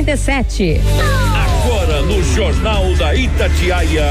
37. Agora no Jornal da Itatiaia,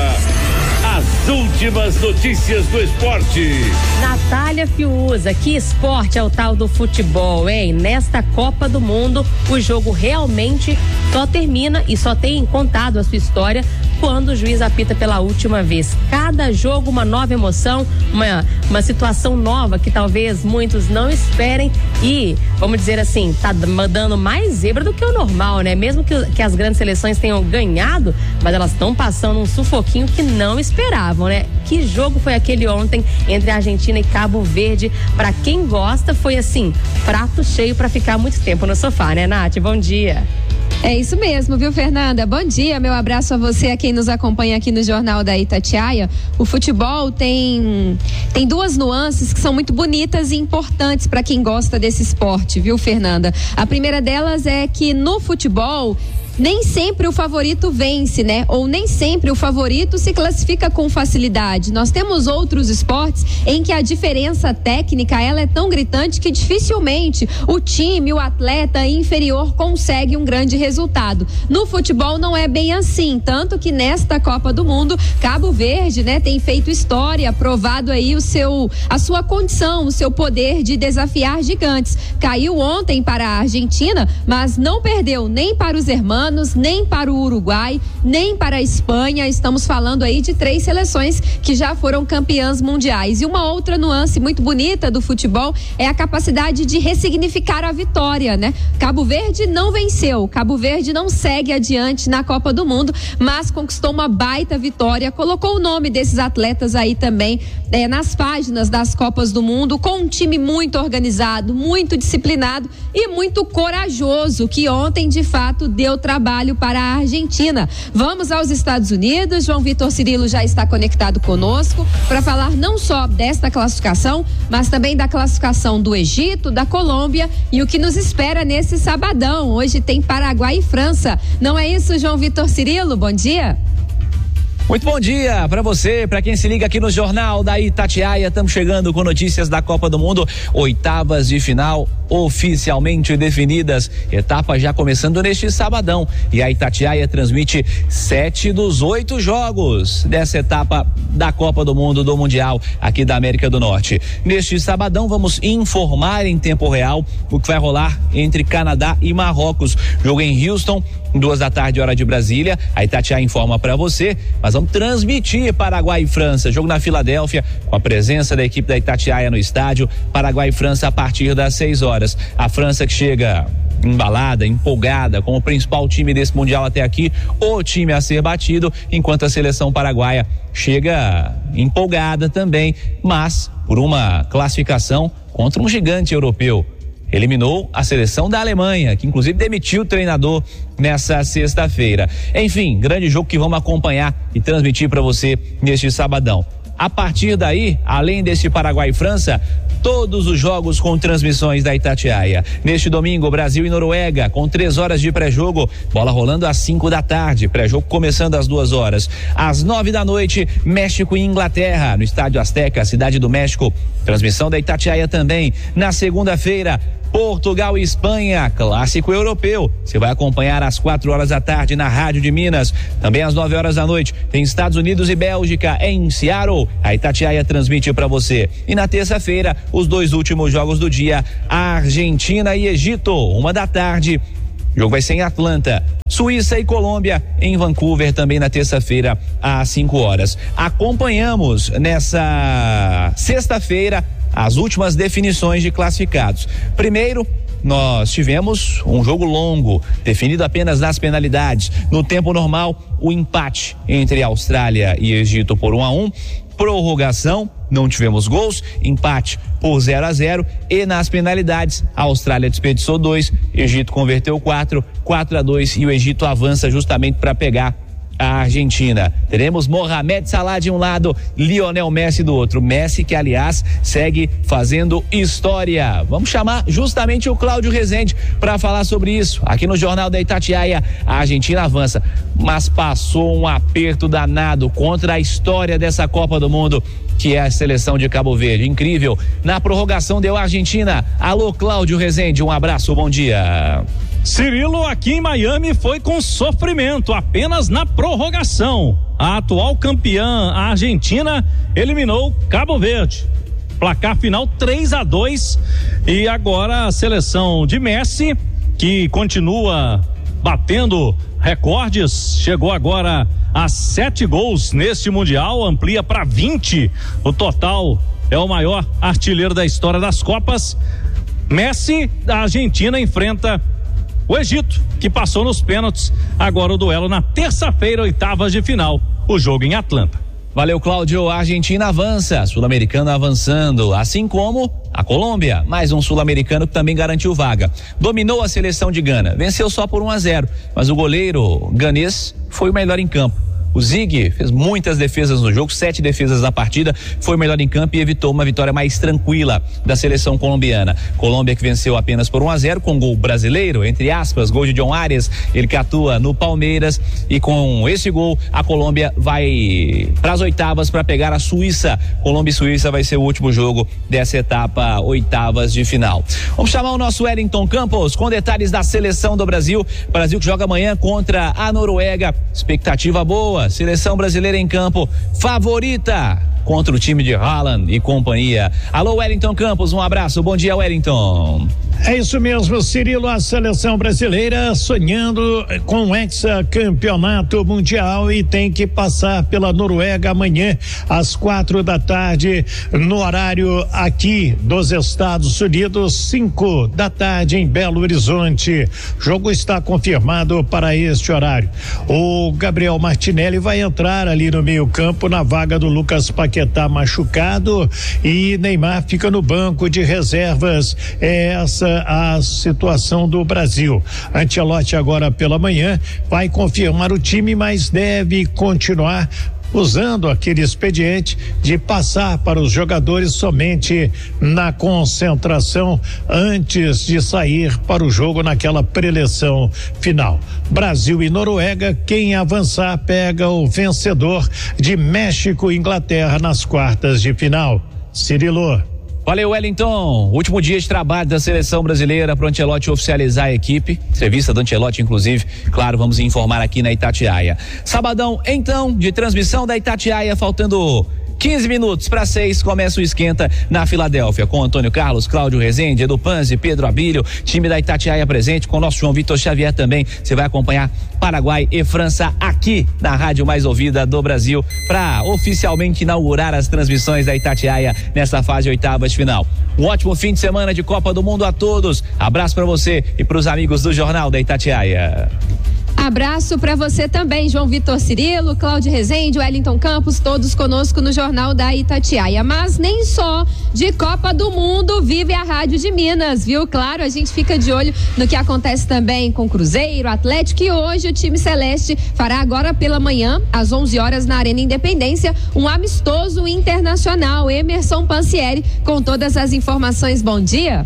as últimas notícias do esporte. Natália Fiuza, que esporte é o tal do futebol, hein? Nesta Copa do Mundo, o jogo realmente só termina e só tem contado a sua história quando o juiz apita pela última vez. Cada jogo uma nova emoção, uma situação nova que talvez muitos não esperem e, vamos dizer assim, tá dando mais zebra do que o normal, né? Mesmo que as grandes seleções tenham ganhado, mas elas estão passando um sufoquinho que não esperavam, né? Que jogo foi aquele ontem entre a Argentina e Cabo Verde? Pra quem gosta, foi assim, prato cheio pra ficar muito tempo no sofá, né, Nath? Bom dia. É isso mesmo, viu, Fernanda? Bom dia, meu abraço a você, a quem nos acompanha aqui no Jornal da Itatiaia. O futebol tem duas nuances que são muito bonitas e importantes para quem gosta desse esporte, viu, Fernanda? A primeira delas é que no futebol nem sempre o favorito vence, né? Ou nem sempre o favorito se classifica com facilidade. Nós temos outros esportes em que a diferença técnica, ela é tão gritante que dificilmente o time, o atleta inferior consegue um grande resultado. No futebol não é bem assim, tanto que nesta Copa do Mundo, Cabo Verde, né, tem feito história, provado aí a sua condição, o seu poder de desafiar gigantes. Caiu ontem para a Argentina, mas não perdeu nem para os hermanos, nem para o Uruguai, nem para a Espanha. Estamos falando aí de 3 seleções que já foram campeãs mundiais. E uma outra nuance muito bonita do futebol é a capacidade de ressignificar a vitória, né? Cabo Verde não venceu, Cabo Verde não segue adiante na Copa do Mundo, mas conquistou uma baita vitória, colocou o nome desses atletas aí também nas páginas das Copas do Mundo, com um time muito organizado, muito disciplinado e muito corajoso, que ontem de fato deu trabalho para a Argentina. Vamos aos Estados Unidos. João Vitor Cirilo já está conectado conosco para falar não só desta classificação, mas também da classificação do Egito, da Colômbia e o que nos espera nesse sabadão. Hoje tem Paraguai e França. Não é isso, João Vitor Cirilo? Bom dia. Muito bom dia para você, para quem se liga aqui no Jornal da Itatiaia. Estamos chegando com notícias da Copa do Mundo, oitavas de final oficialmente definidas, etapa já começando neste sabadão, e a Itatiaia transmite 7 dos 8 jogos dessa etapa da Copa do Mundo, do Mundial aqui da América do Norte. Neste sabadão vamos informar em tempo real o que vai rolar entre Canadá e Marrocos, jogo em Houston, 14h, hora de Brasília. A Itatiaia informa para você, mas vamos transmitir Paraguai e França, jogo na Filadélfia, com a presença da equipe da Itatiaia no estádio. Paraguai e França a partir das 6h. A França que chega embalada, empolgada, como o principal time desse Mundial até aqui, o time a ser batido, enquanto a seleção paraguaia chega empolgada também, mas por uma classificação contra um gigante europeu. Eliminou a seleção da Alemanha, que inclusive demitiu o treinador nessa sexta-feira. Enfim, grande jogo que vamos acompanhar e transmitir para você neste sabadão. A partir daí, além desse Paraguai e França, todos os jogos com transmissões da Itatiaia. Neste domingo, Brasil e Noruega, com 3 horas de pré-jogo, bola rolando às 5h, pré-jogo começando às 2h. Às 9h, México e Inglaterra, no Estádio Azteca, Cidade do México, transmissão da Itatiaia também. Na segunda-feira, Portugal e Espanha, clássico europeu. Você vai acompanhar às 4h na Rádio de Minas. Também às 9h tem Estados Unidos e Bélgica em Seattle. A Itatiaia transmite para você. E na terça-feira, os 2 últimos jogos do dia, Argentina e Egito, 1h. O jogo vai ser em Atlanta. Suíça e Colômbia em Vancouver, também na terça-feira às 5h. Acompanhamos nessa sexta-feira as últimas definições de classificados. Primeiro, nós tivemos um jogo longo, definido apenas nas penalidades. No tempo normal, o empate entre Austrália e Egito por 1-1. Prorrogação, não tivemos gols, empate por 0-0, e nas penalidades, a Austrália desperdiçou 2, Egito converteu 4-2, e o Egito avança justamente para pegar a Argentina. Teremos Mohamed Salah de um lado, Lionel Messi do outro. Messi que, aliás, segue fazendo história. Vamos chamar justamente o Cláudio Rezende para falar sobre isso. Aqui no Jornal da Itatiaia, a Argentina avança, mas passou um aperto danado contra a história dessa Copa do Mundo, que é a seleção de Cabo Verde. Incrível. Na prorrogação deu a Argentina. Alô, Cláudio Rezende, um abraço, bom dia. Cirilo, aqui em Miami foi com sofrimento, apenas na prorrogação. A atual campeã, a Argentina, eliminou Cabo Verde. Placar final 3-2. E agora a seleção de Messi, que continua batendo recordes, chegou agora a 7 gols neste Mundial, amplia para 20. O total é o maior artilheiro da história das Copas. Messi, da Argentina, enfrenta o Egito, que passou nos pênaltis. Agora o duelo na terça-feira, oitavas de final, o jogo em Atlanta. Valeu, Cláudio. A Argentina avança, sul-americano avançando, assim como a Colômbia, mais um sul-americano que também garantiu vaga. Dominou a seleção de Gana, venceu só por 1-0, mas o goleiro ganês foi o melhor em campo. O Zig fez muitas defesas no jogo, 7 defesas na partida, foi o melhor em campo e evitou uma vitória mais tranquila da seleção colombiana. Colômbia que venceu apenas por 1-0 com gol brasileiro, entre aspas, gol de John Arias, ele que atua no Palmeiras, e com esse gol a Colômbia vai para as oitavas para pegar a Suíça. Colômbia e Suíça vai ser o último jogo dessa etapa, oitavas de final. Vamos chamar o nosso Wellington Campos com detalhes da seleção do Brasil. Brasil que joga amanhã contra a Noruega, expectativa boa. Seleção brasileira em campo, favorita contra o time de Haaland e companhia. Alô, Wellington Campos, um abraço, bom dia, Wellington. É isso mesmo, Cirilo, a seleção brasileira sonhando com o hexacampeonato mundial e tem que passar pela Noruega amanhã às 4h, no horário aqui dos Estados Unidos, 5h em Belo Horizonte. O jogo está confirmado para este horário. O Gabriel Martinelli vai entrar ali no meio-campo na vaga do Lucas Paquetá machucado, e Neymar fica no banco de reservas. Essa a situação do Brasil. Ancelotti agora pela manhã vai confirmar o time, mas deve continuar usando aquele expediente de passar para os jogadores somente na concentração antes de sair para o jogo naquela preleção final. Brasil e Noruega, quem avançar pega o vencedor de México e Inglaterra nas quartas de final. Cirilo. Valeu, Wellington. Último dia de trabalho da seleção brasileira para o Ancelotti oficializar a equipe. Entrevista do Ancelotti, inclusive. Claro, vamos informar aqui na Itatiaia. Sabadão, então, de transmissão da Itatiaia, faltando 15 minutos para 6, começa o esquenta na Filadélfia, com Antônio Carlos, Cláudio Rezende, Edu Panzi, Pedro Abílio, time da Itatiaia presente, com o nosso João Vitor Xavier também. Você vai acompanhar Paraguai e França aqui na rádio mais ouvida do Brasil, para oficialmente inaugurar as transmissões da Itatiaia nessa fase oitavas de final. Um ótimo fim de semana de Copa do Mundo a todos. Abraço para você e para os amigos do Jornal da Itatiaia. Abraço para você também, João Vitor Cirilo, Cláudio Rezende, Wellington Campos, todos conosco no Jornal da Itatiaia. Mas nem só de Copa do Mundo vive a Rádio de Minas, viu? Claro, a gente fica de olho no que acontece também com Cruzeiro, Atlético, e hoje o time celeste fará agora pela manhã, às 11h na Arena Independência, um amistoso internacional. Emerson Pansieri com todas as informações. Bom dia.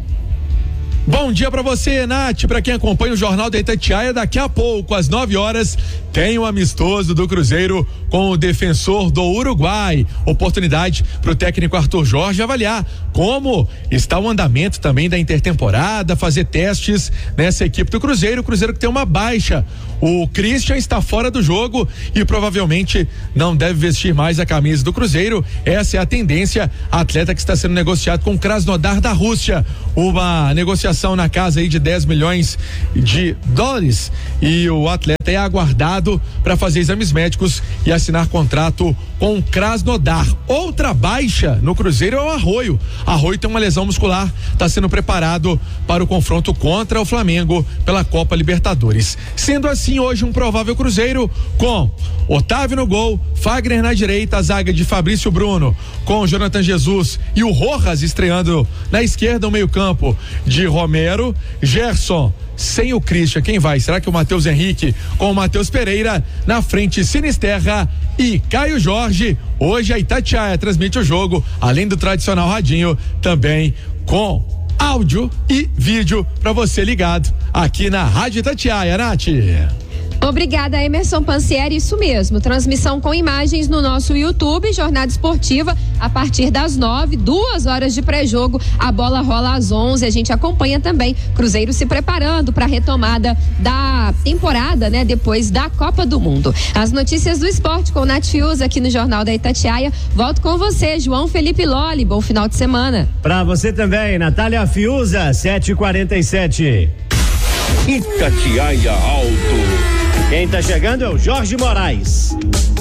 Bom dia pra você, Nath, pra quem acompanha o Jornal da Itatiaia. Daqui a pouco, às 9h, tem um amistoso do Cruzeiro com o Defensor do Uruguai. Oportunidade pro técnico Arthur Jorge avaliar como está o andamento também da intertemporada, fazer testes nessa equipe do Cruzeiro. O Cruzeiro que tem uma baixa. O Christian está fora do jogo e provavelmente não deve vestir mais a camisa do Cruzeiro. Essa é a tendência. Atleta que está sendo negociado com o Krasnodar da Rússia. Uma negociação na casa aí de 10 milhões de dólares. E o atleta é aguardado para fazer exames médicos e assinar contrato com o Krasnodar. Outra baixa no Cruzeiro é o Arroio. Arroio tem uma lesão muscular, está sendo preparado para o confronto contra o Flamengo pela Copa Libertadores. Sendo assim, hoje um provável Cruzeiro com Otávio no gol, Fagner na direita, a zaga de Fabrício Bruno com Jonathan Jesus e o Rojas estreando na esquerda, o meio-campo de Romero, Gerson sem o Christian, quem vai? Será que o Matheus Henrique com o Matheus Pereira? Na frente, Sinisterra e Caio Jorge. Hoje a Itatiaia transmite o jogo, além do tradicional radinho, também com áudio e vídeo para você ligado aqui na Rádio Itatiaia, Nath. Obrigada, Emerson Pansieri, isso mesmo, transmissão com imagens no nosso YouTube, Jornada Esportiva, a partir das 9, 2 horas de pré-jogo, a bola rola às 11, a gente acompanha também Cruzeiro se preparando para a retomada da temporada, né, depois da Copa do Mundo. As notícias do esporte com o Nath Fiuza aqui no Jornal da Itatiaia, volto com você, João Felipe Lolli, bom final de semana. Para você também, Natália Fiuza, 7h47. Itatiaia Alto. Quem tá chegando é o Jorge Moraes.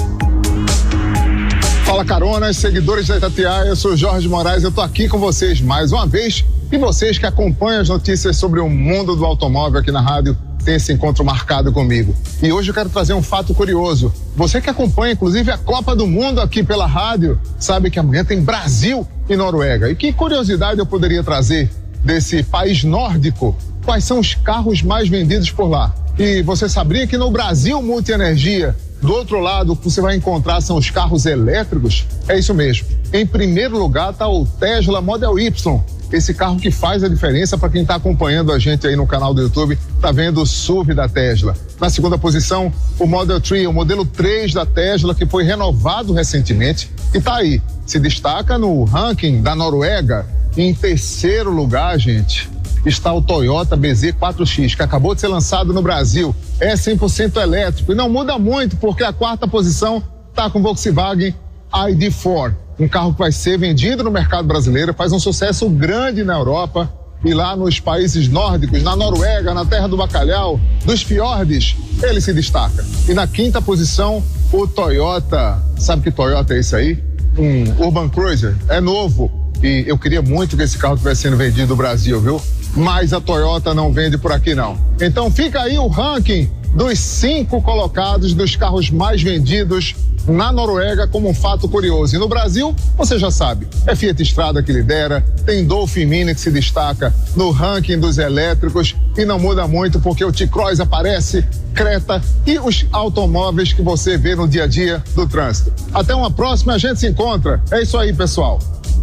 Fala, caronas, seguidores da Itatiaia, eu sou o Jorge Moraes, eu tô aqui com vocês mais uma vez, e vocês que acompanham as notícias sobre o mundo do automóvel aqui na rádio, tem esse encontro marcado comigo. E hoje eu quero trazer um fato curioso. Você que acompanha, inclusive, a Copa do Mundo aqui pela rádio, sabe que amanhã tem Brasil e Noruega. E que curiosidade eu poderia trazer desse país nórdico? Quais são os carros mais vendidos por lá? E você sabia que no Brasil Multienergia, do outro lado, o que você vai encontrar são os carros elétricos? É isso mesmo. Em primeiro lugar está o Tesla Model Y. Esse carro que faz a diferença para quem está acompanhando a gente aí no canal do YouTube, tá vendo o SUV da Tesla. Na segunda posição, o Model 3, o modelo 3 da Tesla, que foi renovado recentemente e tá aí, se destaca no ranking da Noruega. Em terceiro lugar, gente, está o Toyota BZ4X, que acabou de ser lançado no Brasil. É 100% elétrico e não muda muito, porque a quarta posição está com o Volkswagen ID4, um carro que vai ser vendido no mercado brasileiro, faz um sucesso grande na Europa e lá nos países nórdicos, na Noruega, na terra do bacalhau, dos fiordes, ele se destaca. E na quinta posição, o Toyota, sabe que Toyota é isso aí? Um Urban Cruiser, é novo e eu queria muito que esse carro estivesse sendo vendido no Brasil, viu? Mas a Toyota não vende por aqui não. Então fica aí o ranking dos 5 colocados dos carros mais vendidos na Noruega como um fato curioso. E no Brasil, você já sabe, é Fiat Strada que lidera, tem Dolphin Mini que se destaca no ranking dos elétricos e não muda muito porque o T-Cross aparece, Creta e os automóveis que você vê no dia a dia do trânsito. Até uma próxima, a gente se encontra. É isso aí, pessoal.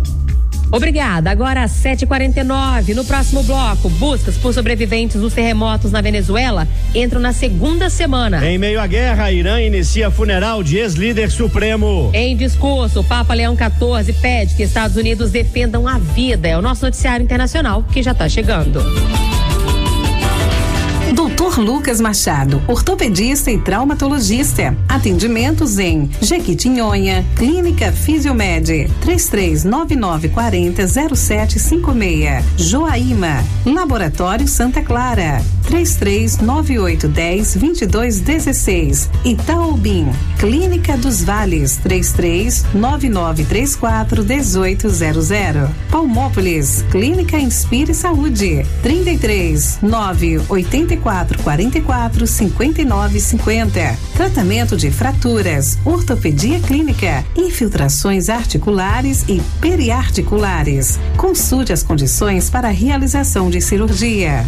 Obrigada. Agora às 7h49, no próximo bloco, buscas por sobreviventes dos terremotos na Venezuela entram na segunda semana. Em meio à guerra, Irã inicia funeral de ex-líder supremo. Em discurso, o Papa Leão XIV pede que Estados Unidos defendam a vida. É o nosso noticiário internacional que já está chegando. Dr. Lucas Machado, ortopedista e traumatologista. Atendimentos em Jequitinhonha, Clínica Fisiomed, 3399400756. Joaíma, Laboratório Santa Clara, 3398102216. Itaobim, Clínica dos Vales, 3399341800. Palmópolis, Clínica Inspire Saúde, 33-984-44-5950. Tratamento de fraturas, ortopedia clínica, infiltrações articulares e periarticulares. Consulte as condições para a realização de cirurgia.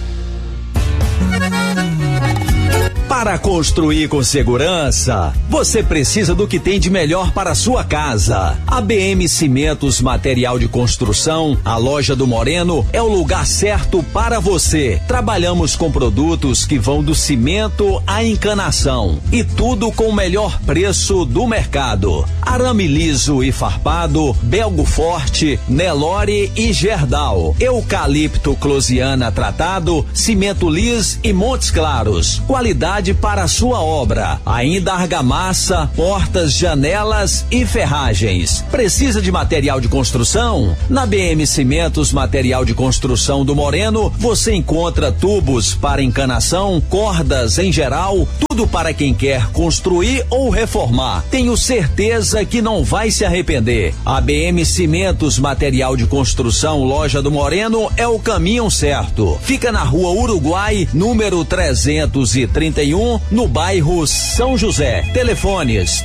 Para construir com segurança, você precisa do que tem de melhor para a sua casa. A BM Cimentos Material de Construção, a loja do Moreno, é o lugar certo para você. Trabalhamos com produtos que vão do cimento à encanação e tudo com o melhor preço do mercado. Arame liso e farpado, Belgo Forte, Nelore e Gerdau. Eucalipto Closiana tratado, cimento lis e Montes Claros. Qualidade para a sua obra. Ainda argamassa, portas, janelas e ferragens. Precisa de material de construção? Na BM Cimentos Material de Construção do Moreno, você encontra tubos para encanação, cordas em geral, tudo para quem quer construir ou reformar. Tenho certeza que não vai se arrepender. A BM Cimentos Material de Construção, loja do Moreno, é o caminho certo. Fica na Rua Uruguai, número 331, no bairro São José. Telefones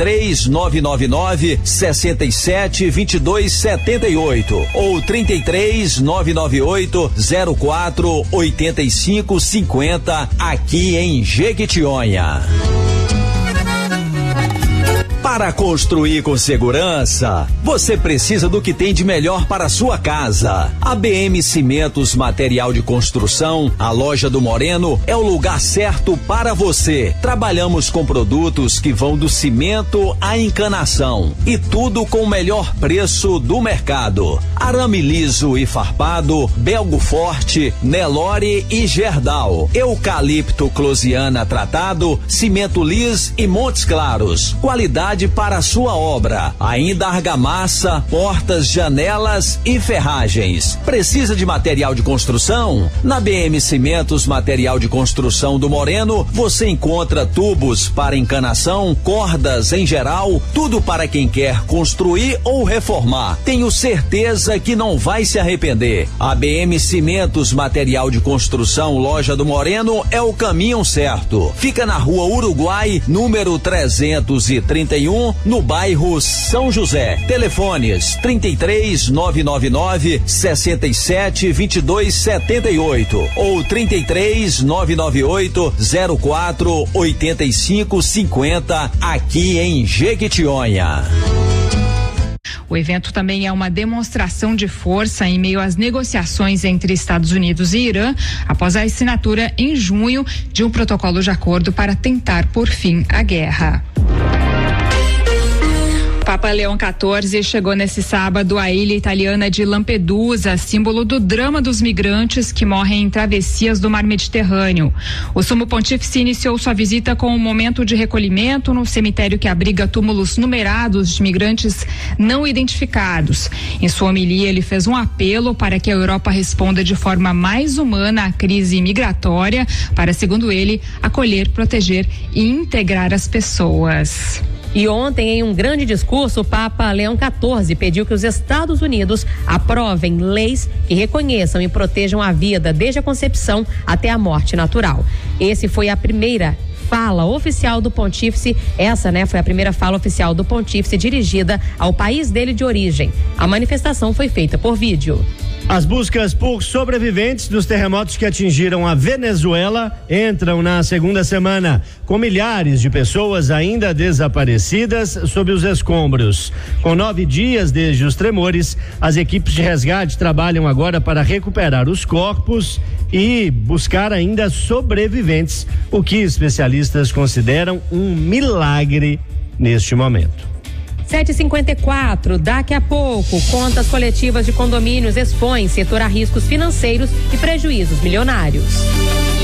33-999-67-2278 ou 33-998-04-8550 aqui em Jequitinhonha. Para construir com segurança, você precisa do que tem de melhor para a sua casa. A BM Cimentos Material de Construção, a loja do Moreno, é o lugar certo para você. Trabalhamos com produtos que vão do cimento à encanação e tudo com o melhor preço do mercado. Arame liso e farpado, Belgo Forte, Nelore e Gerdau, eucalipto Closiana tratado, cimento lis e Montes Claros. Qualidade para a sua obra. Ainda argamassa, portas, janelas e ferragens. Precisa de material de construção? Na BM Cimentos Material de Construção do Moreno, você encontra tubos para encanação, cordas em geral, tudo para quem quer construir ou reformar. Tenho certeza que não vai se arrepender. A BM Cimentos Material de Construção, loja do Moreno, é o caminho certo. Fica na Rua Uruguai, número 331, no bairro São José. Telefones 33 999 67 22 78 ou 33 998 04 85 50 aqui em Jequitinhonha. O evento também é uma demonstração de força em meio às negociações entre Estados Unidos e Irã, após a assinatura em junho de um protocolo de acordo para tentar pôr fim à guerra. Papa Leão XIV chegou nesse sábado à ilha italiana de Lampedusa, símbolo do drama dos migrantes que morrem em travessias do mar Mediterrâneo. O Sumo Pontífice iniciou sua visita com um momento de recolhimento no cemitério que abriga túmulos numerados de migrantes não identificados. Em sua homilia, ele fez um apelo para que a Europa responda de forma mais humana à crise migratória, para, segundo ele, acolher, proteger e integrar as pessoas. E ontem, em um grande discurso, o Papa Leão XIV pediu que os Estados Unidos aprovem leis que reconheçam e protejam a vida desde a concepção até a morte natural. Esse foi a primeira fala oficial do pontífice, foi a primeira fala oficial do pontífice dirigida ao país dele de origem. A manifestação foi feita por vídeo. As buscas por sobreviventes dos terremotos que atingiram a Venezuela entram na segunda semana, com milhares de pessoas ainda desaparecidas sob os escombros. Com 9 dias desde os tremores, as equipes de resgate trabalham agora para recuperar os corpos e buscar ainda sobreviventes, o que especialistas consideram um milagre neste momento. 7h54, daqui a pouco, contas coletivas de condomínios expõem setor a riscos financeiros e prejuízos milionários.